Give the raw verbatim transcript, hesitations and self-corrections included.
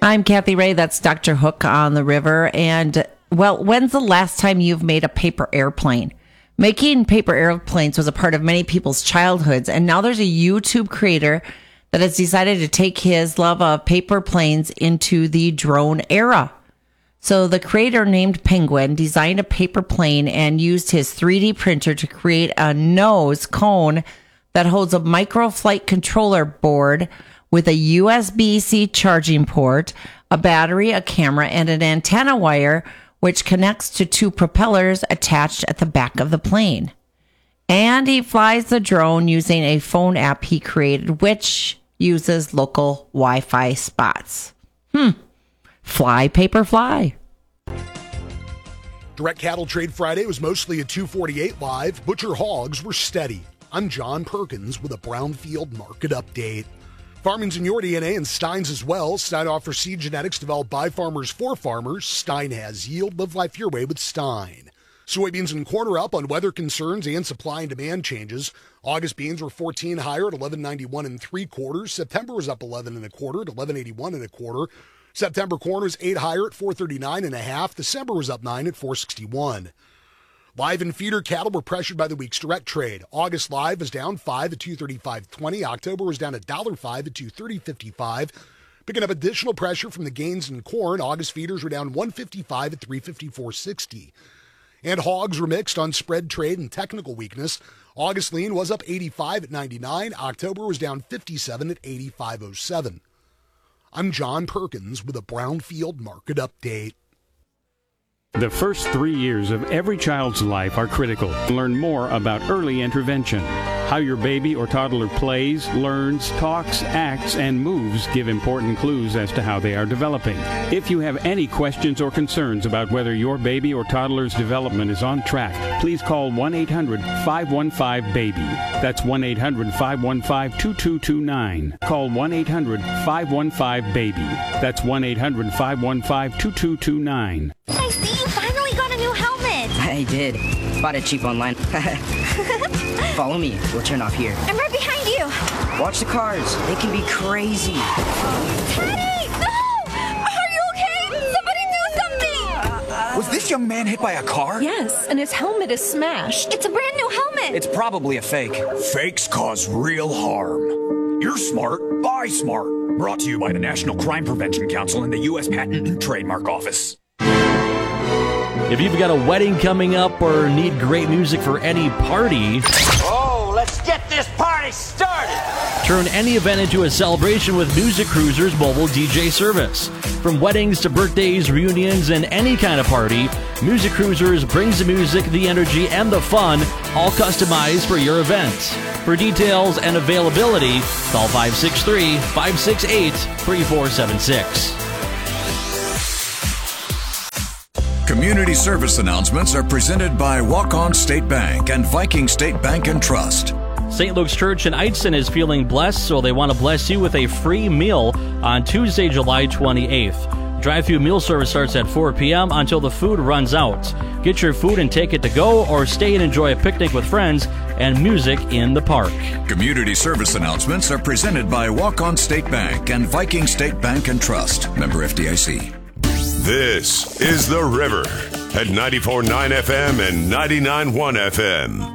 I'm Kathy Ray. That's Doctor Hook on the River. And, well, when's the last time you've made a paper airplane? Making paper airplanes was a part of many people's childhoods. And now there's a YouTube creator that has decided to take his love of paper planes into the drone era. So the creator, named Penguin, designed a paper plane and used his three D printer to create a nose cone that holds a micro flight controller board with a U S B-C charging port, a battery, a camera, and an antenna wire, which connects to two propellers attached at the back of the plane. And he flies the drone using a phone app he created, which uses local Wi-Fi spots. Hmm. Fly, paper, fly. Direct Cattle Trade Friday was mostly a two forty-eight live. Butcher hogs were steady. I'm John Perkins with a Brownfield Market Update. Farming's in your D N A and Stein's as well. Stein offers seed genetics developed by farmers for farmers. Stein has yield. Live life your way with Stein. Soybeans and corn are up on weather concerns and supply and demand changes. August beans were fourteen higher at eleven ninety-one and three quarters. September was up eleven and a quarter at eleven eighty-one and a quarter. September corn was eight higher at four thirty-nine and a half. December was up nine at four sixty-one. Live and feeder cattle were pressured by the week's direct trade. August live was down five at two thirty-five twenty. October was down one dollar five at two thirty fifty-five. Picking up additional pressure from the gains in corn, August feeders were down one fifty-five at three fifty-four sixty. And hogs were mixed on spread trade and technical weakness. August lean was up eighty-five at ninety-nine. October was down fifty-seven at eighty-five oh seven. I'm John Perkins with a Brownfield Market Update. The first three years of every child's life are critical. Learn more about early intervention. How your baby or toddler plays, learns, talks, acts, and moves give important clues as to how they are developing. If you have any questions or concerns about whether your baby or toddler's development is on track, please call one eight hundred five one five baby. That's one eight hundred five one five two two two nine. Call one eight hundred five one five baby. That's one eight hundred five one five two two two nine. I see you finally got a new helmet. I did. Bought it cheap online. Follow me. We'll turn off here. I'm right behind you. Watch the cars. They can be crazy. Teddy! No! Are you okay? Somebody do something! Was this young man hit by a car? Yes, and his helmet is smashed. It's a brand new helmet. It's probably a fake. Fakes cause real harm. You're smart. Buy smart. Brought to you by the National Crime Prevention Council and the U S Patent and Trademark Office. If you've got a wedding coming up or need great music for any party, oh, let's get this party started! Turn any event into a celebration with Music Cruiser's mobile D J service. From weddings to birthdays, reunions, and any kind of party, Music Cruisers brings the music, the energy, and the fun, all customized for your event. For details and availability, call five six three, five six eight, three four seven six. Community service announcements are presented by Walk-On State Bank and Viking State Bank and Trust. Saint Luke's Church in Eidston is feeling blessed, so they want to bless you with a free meal on Tuesday, July twenty-eighth. Drive-thru meal service starts at four p.m. until the food runs out. Get your food and take it to go, or stay and enjoy a picnic with friends and music in the park. Community service announcements are presented by Walk-On State Bank and Viking State Bank and Trust. Member F D I C. This is The River at ninety-four point nine F M and ninety-nine point one F M.